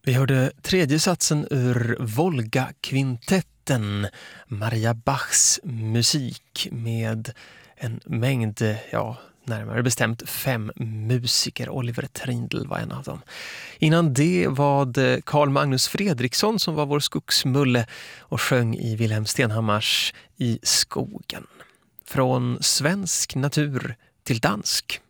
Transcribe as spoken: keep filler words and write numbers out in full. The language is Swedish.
Vi hörde tredje satsen ur Volga-kvintetten, Maria Bachs musik med en mängd, ja, närmare bestämt fem musiker. Oliver Trindl var en av dem. Innan det var det Carl Magnus Fredriksson som var vår skogsmulle och sjöng i Wilhelm Stenhammars I skogen. Från svensk natur till dansk.